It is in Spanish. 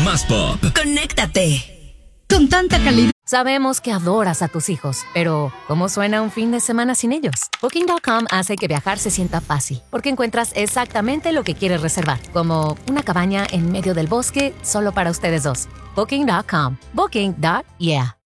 más pop. Conéctate. Con tanta calidad. Sabemos que adoras a tus hijos, pero ¿cómo suena un fin de semana sin ellos? Booking.com hace que viajar se sienta fácil, porque encuentras exactamente lo que quieres reservar, como una cabaña en medio del bosque solo para ustedes dos. Booking.com. Booking.yeah.